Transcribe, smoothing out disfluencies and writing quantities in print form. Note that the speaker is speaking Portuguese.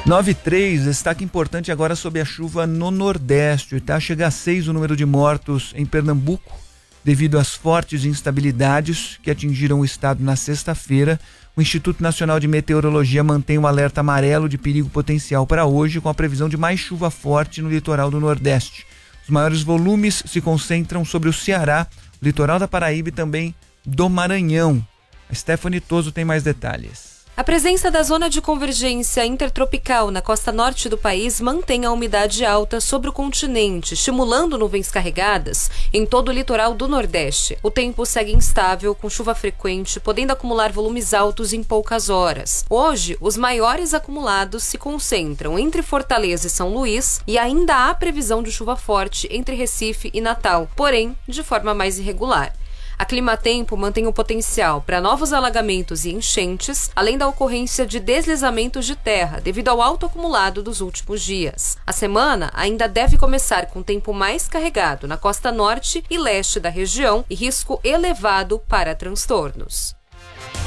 9:03, destaque importante agora sobre a chuva no Nordeste, tá? Chega a 6 o número de mortos em Pernambuco devido às fortes instabilidades que atingiram o estado na sexta-feira. O Instituto Nacional de Meteorologia mantém um alerta amarelo de perigo potencial para hoje, com a previsão de mais chuva forte no litoral do Nordeste. Os maiores volumes se concentram sobre o Ceará, o litoral da Paraíba e também do Maranhão. A Stephanie Toso tem mais detalhes. A presença da zona de convergência intertropical na costa norte do país mantém a umidade alta sobre o continente, estimulando nuvens carregadas em todo o litoral do Nordeste. O tempo segue instável, com chuva frequente, podendo acumular volumes altos em poucas horas. Hoje, os maiores acumulados se concentram entre Fortaleza e São Luís e ainda há previsão de chuva forte entre Recife e Natal, porém de forma mais irregular. A Climatempo mantém o potencial para novos alagamentos e enchentes, além da ocorrência de deslizamentos de terra devido ao alto acumulado dos últimos dias. A semana ainda deve começar com tempo mais carregado na costa norte e leste da região e risco elevado para transtornos.